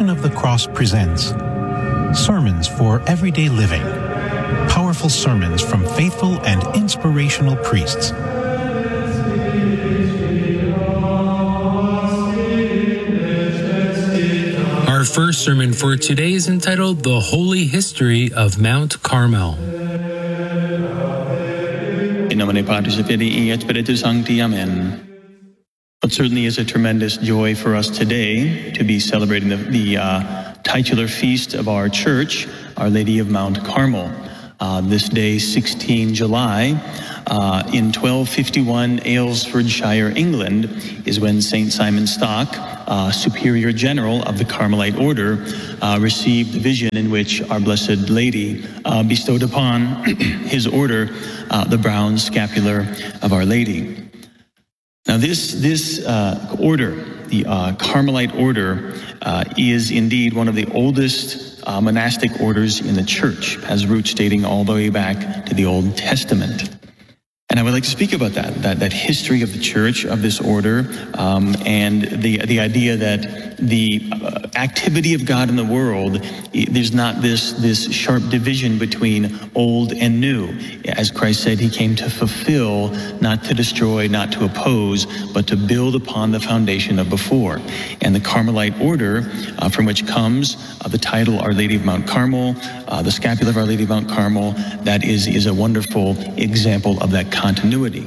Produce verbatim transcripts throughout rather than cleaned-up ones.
Passion of the Cross presents Sermons for Everyday Living. Powerful sermons from faithful and inspirational priests. Our first sermon for today is entitled The Holy History of Mount Carmel. In nomine Patris et Filii et Spiritus Sancti. Amen. It certainly is a tremendous joy for us today to be celebrating the, the uh, titular feast of our church, Our Lady of Mount Carmel. Uh, this day, the sixteenth of July, uh, in twelve fifty-one, Aylesfordshire, England, is when Saint Simon Stock, uh, Superior General of the Carmelite Order, uh, received the vision in which Our Blessed Lady uh, bestowed upon his order uh, the brown scapular of Our Lady. Now, this this uh, order, the uh, Carmelite Order, uh, is indeed one of the oldest uh, monastic orders in the church, has roots dating all the way back to the Old Testament. And I would like to speak about that, that, that history of the church, of this order, um, and the the idea that the uh, activity of God in the world, there's not this, this sharp division between old and new. As Christ said, he came to fulfill, not to destroy, not to oppose, but to build upon the foundation of before. And the Carmelite order, uh, from which comes uh, the title Our Lady of Mount Carmel, uh, the scapular of Our Lady of Mount Carmel, that is, is a wonderful example of that continuity.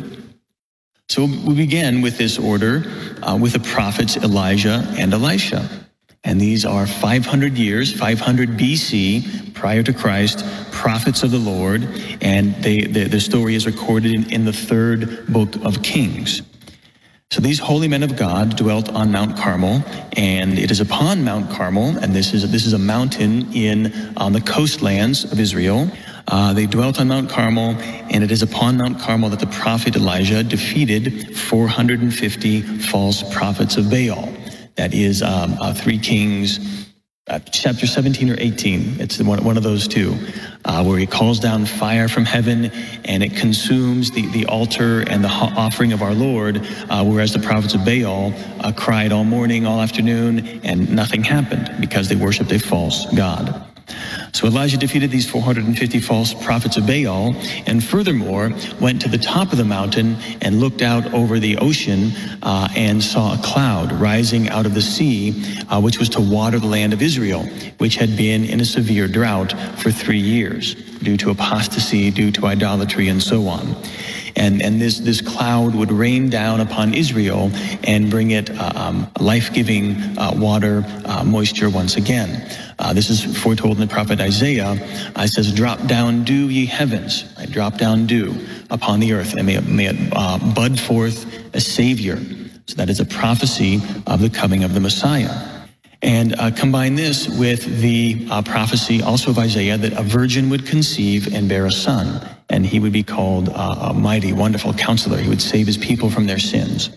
So we began with this order uh, with the prophets Elijah and Elisha. And these are five hundred years, five hundred B C, prior to Christ, prophets of the Lord. And they, the, the story is recorded in, in the third book of Kings. So these holy men of God dwelt on Mount Carmel, and it is upon Mount Carmel, and this is, this is a mountain in on the coastlands of Israel. Uh, they dwelt on Mount Carmel, and it is upon Mount Carmel that the prophet Elijah defeated four hundred fifty false prophets of Baal. That is um, uh, three Kings, uh, chapter seventeen or eighteen. It's one, one of those two, uh, where he calls down fire from heaven, and it consumes the, the altar and the offering of our Lord, uh, whereas the prophets of Baal uh, cried all morning, all afternoon, and nothing happened because they worshipped a false god. So Elijah defeated these four hundred fifty false prophets of Baal, and furthermore went to the top of the mountain and looked out over the ocean uh, and saw a cloud rising out of the sea, uh, which was to water the land of Israel, which had been in a severe drought for three years due to apostasy, due to idolatry, and so on. And, and this, this cloud would rain down upon Israel and bring it uh, um, life-giving uh, water, uh, moisture once again. Uh, this is foretold in the prophet Isaiah. Uh, it says, "Drop down dew, ye heavens." Right? Drop down dew upon the earth, and may it, may it uh, bud forth a Savior. So that is a prophecy of the coming of the Messiah. And uh, combine this with the uh, prophecy also of Isaiah that a virgin would conceive and bear a son, and he would be called uh, a mighty, wonderful counselor. He would save his people from their sins.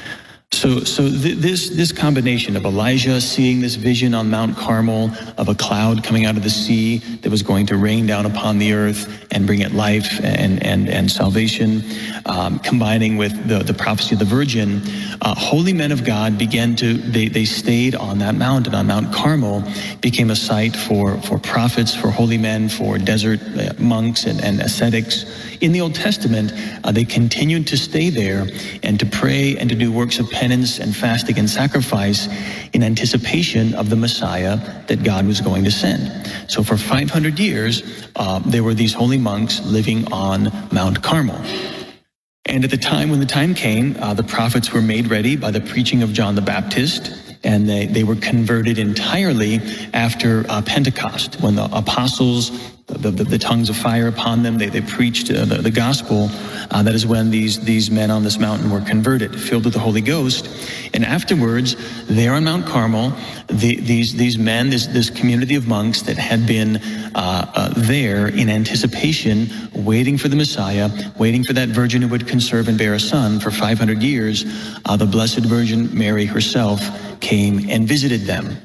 So, so th- this this combination of Elijah seeing this vision on Mount Carmel of a cloud coming out of the sea that was going to rain down upon the earth and bring it life and and and salvation, um, combining with the the prophecy of the Virgin, uh, holy men of God began to they they stayed on that mountain on Mount Carmel, became a site for for prophets, for holy men, for desert uh, monks and, and ascetics. In the Old Testament, uh, they continued to stay there and to pray and to do works of penance and fasting and sacrifice in anticipation of the Messiah that God was going to send. So for five hundred years, uh, there were these holy monks living on Mount Carmel. And at the time, when the time came, uh, the prophets were made ready by the preaching of John the Baptist, and they, they were converted entirely after uh, Pentecost, when the apostles, the, the, the tongues of fire upon them, they, they preached uh, the, the gospel. Uh, that is when these, these men on this mountain were converted, filled with the Holy Ghost. And afterwards, there on Mount Carmel, the, these, these men, this, this community of monks that had been uh, uh, there in anticipation, waiting for the Messiah, waiting for that virgin who would conceive and bear a son for five hundred years, uh, the Blessed Virgin Mary herself came and visited them.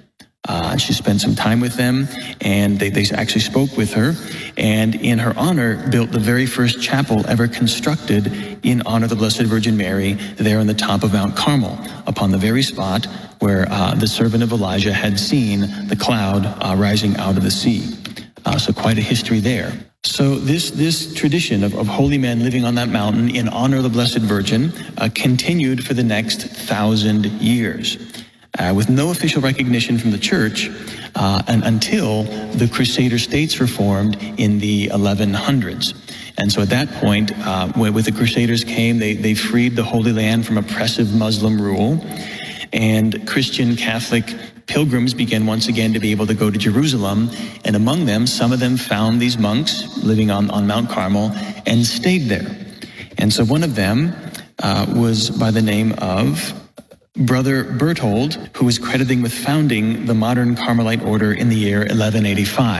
Uh, she spent some time with them, and they, they actually spoke with her, and in her honor built the very first chapel ever constructed in honor of the Blessed Virgin Mary there on the top of Mount Carmel, upon the very spot where uh, the servant of Elijah had seen the cloud uh, rising out of the sea. Uh, so quite a history there. So this this tradition of, of holy men living on that mountain in honor of the Blessed Virgin uh, continued for the next thousand years. Uh, with no official recognition from the church uh, and until the Crusader states were formed in the eleven hundreds. And so at that point, uh, when with the Crusaders came, they, they freed the Holy Land from oppressive Muslim rule, and Christian Catholic pilgrims began once again to be able to go to Jerusalem, and among them, some of them found these monks living on, on Mount Carmel and stayed there. And so one of them uh, was by the name of Brother Berthold, who is credited with founding the modern Carmelite order in the year eleven eighty-five.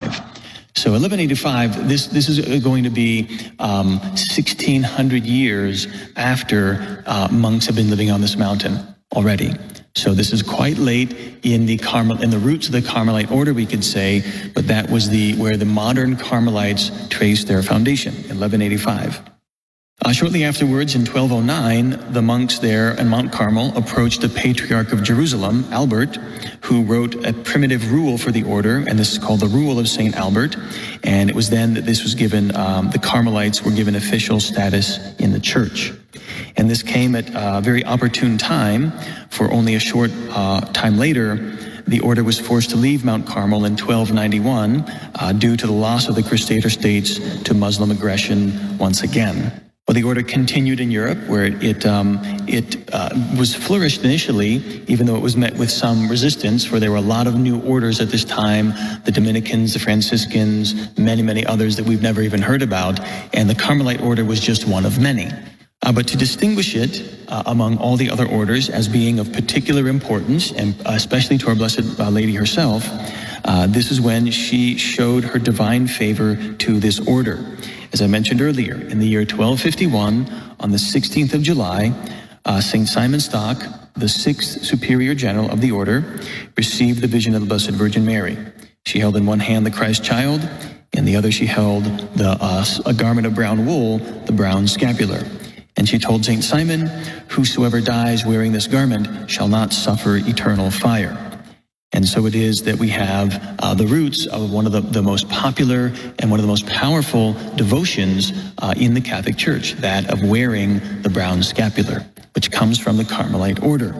So eleven eighty-five, this, this is going to be um, sixteen hundred years after uh, monks have been living on this mountain already. So this is quite late in the Carmel, in the roots of the Carmelite order, we could say, but that was the where the modern Carmelites traced their foundation, eleven eighty-five. Uh, shortly afterwards, in twelve oh nine, the monks there in Mount Carmel approached the Patriarch of Jerusalem, Albert, who wrote a primitive rule for the order, and this is called the Rule of Saint Albert. And it was then that this was given, um, the Carmelites were given official status in the church. And this came at a very opportune time, for only a short uh, time later, the order was forced to leave Mount Carmel in twelve ninety-one uh, due to the loss of the Crusader states to Muslim aggression once again. Well, the order continued in Europe, where it it, um, it uh, was flourished initially, even though it was met with some resistance, for there were a lot of new orders at this time, the Dominicans, the Franciscans, many, many others that we've never even heard about, and the Carmelite order was just one of many. Uh, but to distinguish it uh, among all the other orders as being of particular importance, and especially to our Blessed uh, Lady herself, uh, this is when she showed her divine favor to this order. As I mentioned earlier, in the year twelve fifty-one, on the sixteenth of July, uh, Saint Simon Stock, the sixth superior general of the order, received the vision of the Blessed Virgin Mary. She held in one hand the Christ child, in the other she held the uh, a garment of brown wool, the brown scapular. And she told Saint Simon, "Whosoever dies wearing this garment shall not suffer eternal fire." And so it is that we have uh, the roots of one of the, the most popular and one of the most powerful devotions uh, in the Catholic Church, that of wearing the brown scapular, which comes from the Carmelite order.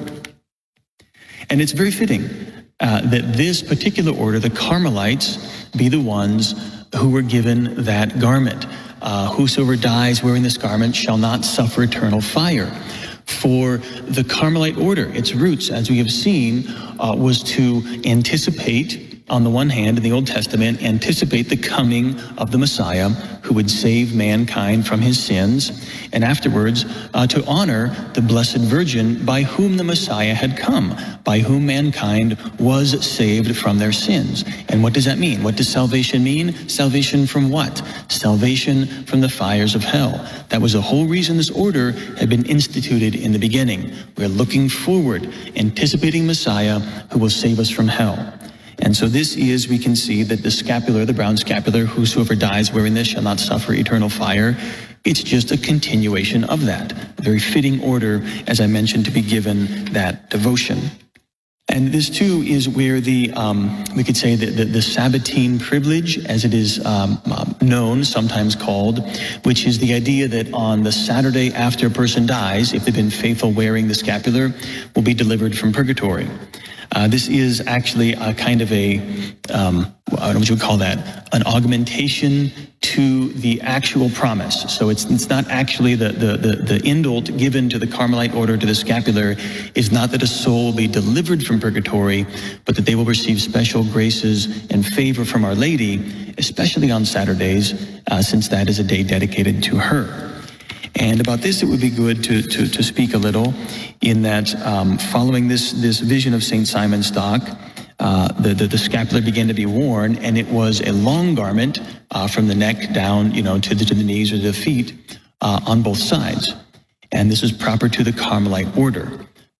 And it's very fitting uh, that this particular order, the Carmelites, be the ones who were given that garment. Uh, whosoever dies wearing this garment shall not suffer eternal fire. For the Carmelite order, its roots, as we have seen, uh, was to anticipate, on the one hand, in the Old Testament, anticipate the coming of the Messiah who would save mankind from his sins, and afterwards uh, to honor the Blessed Virgin by whom the Messiah had come, by whom mankind was saved from their sins. And what does that mean? What does salvation mean? Salvation from what? Salvation from the fires of hell. That was the whole reason this order had been instituted in the beginning. We're looking forward, anticipating Messiah who will save us from hell. And so this is, we can see that the scapular, the brown scapular, whosoever dies wearing this shall not suffer eternal fire. It's just a continuation of that. A very fitting order, as I mentioned, to be given that devotion. And this too is where the, um, we could say, the, the, the Sabbatine privilege, as it is um, known, sometimes called, which is the idea that on the Saturday after a person dies, if they've been faithful wearing the scapular, will be delivered from purgatory. Uh, this is actually a kind of a, um, I don't know what you would call that, an augmentation to the actual promise. So it's it's not actually the, the, the, the indult given to the Carmelite order, to the scapular, is not that a soul will be delivered from purgatory, but that they will receive special graces and favor from Our Lady, especially on Saturdays, uh, since that is a day dedicated to her. And about this, it would be good to, to, to speak a little, in that um, following this, this vision of Saint Simon Stock, uh, the, the, the scapular began to be worn, and it was a long garment uh, from the neck down, you know, to the, to the knees or the feet uh, on both sides. And this is proper to the Carmelite order.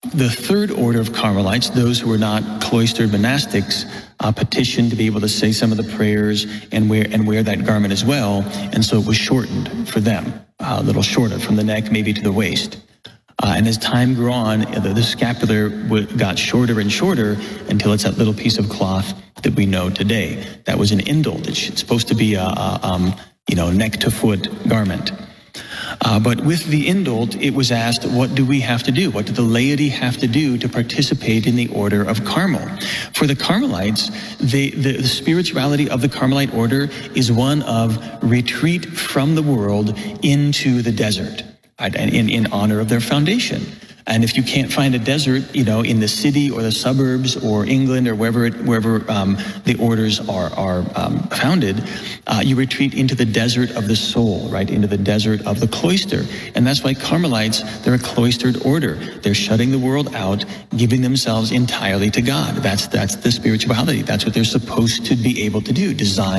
The third order of Carmelites, those who were not cloistered monastics, uh, petitioned to be able to say some of the prayers and wear and wear that garment as well, and so it was shortened for them, uh, a little shorter from the neck maybe to the waist. Uh, and as time grew on, the, the scapular w- got shorter and shorter until it's that little piece of cloth that we know today. That was an indult. It's supposed to be a, a um, you know neck to foot garment. Uh, but with the indult, it was asked, what do we have to do? What did the laity have to do to participate in the order of Carmel? For the Carmelites, they, the, the spirituality of the Carmelite order is one of retreat from the world into the desert, right, and in, in honor of their foundation. And if you can't find a desert, you know, in the city or the suburbs or England or wherever it, wherever um, the orders are are um, founded, uh, you retreat into the desert of the soul, right, into the desert of the cloister. And that's why Carmelites, they're a cloistered order. They're shutting the world out, giving themselves entirely to God. That's that's the spirituality. That's what they're supposed to be able to do. Design